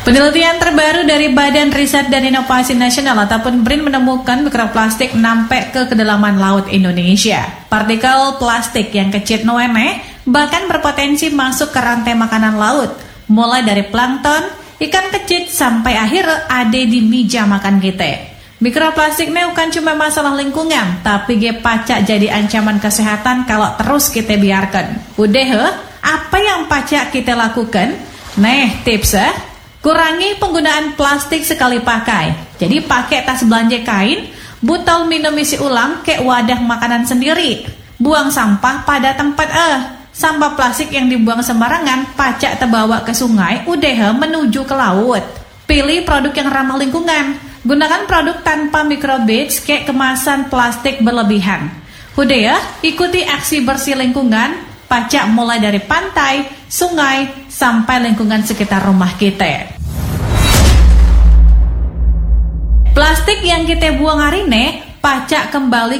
Penelitian terbaru dari Badan Riset dan Inovasi Nasional ataupun BRIN menemukan mikroplastik nampek ke kedalaman laut Indonesia. Partikel plastik yang kecil noeme bahkan berpotensi masuk ke rantai makanan laut, mulai dari plankton, ikan kecil sampai akhirnya ada di meja makan kita. Mikroplastik ini bukan cuma masalah lingkungan, tapi dia pacak jadi ancaman kesehatan kalau terus kita biarkan. Udah, apa yang pacak kita lakukan? Nih tipsnya. Kurangi penggunaan plastik sekali pakai. Jadi pakai tas belanja kain, botol minum isi ulang, kayak wadah makanan sendiri. Buang sampah pada tempat sampah plastik yang dibuang sembarangan pacak terbawa ke sungai, udah menuju ke laut. Pilih produk yang ramah lingkungan. Gunakan produk tanpa microbeads kayak kemasan plastik berlebihan. Udah ya, ikuti aksi bersih lingkungan, pacak mulai dari pantai, sungai, sampai lingkungan sekitar rumah kita. Plastik yang kita buang hari ini, pacak kembali